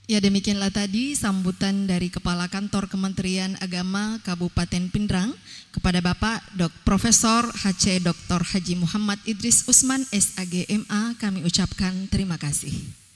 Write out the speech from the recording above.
Ya, demikianlah tadi sambutan dari Kepala Kantor Kementerian Agama Kabupaten Pindrang kepada Bapak Profesor HC Dr. Haji Muhammad Idris Usman SAG MA. Kami ucapkan terima kasih.